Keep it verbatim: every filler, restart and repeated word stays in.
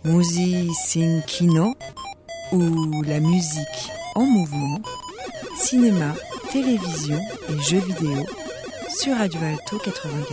Musi sin kino, ou la musique en mouvement, cinéma, télévision et jeux vidéo sur Radio Alto quatre-vingt-quatorze.